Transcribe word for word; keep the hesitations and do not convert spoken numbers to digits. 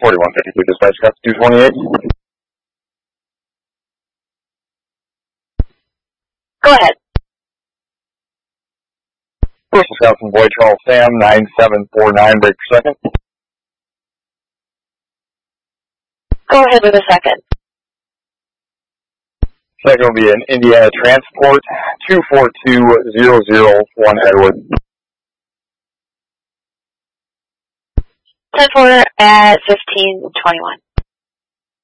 forty-one fifty-two, dispatch, Scott two twenty-eight. Go ahead. First is Scott from Boyd Charles Sam, nine seven four nine, break per second. Go ahead with a second. Second will be an Indiana Transport, two four two zero zero one Edward. ten four at fifteen twenty-one.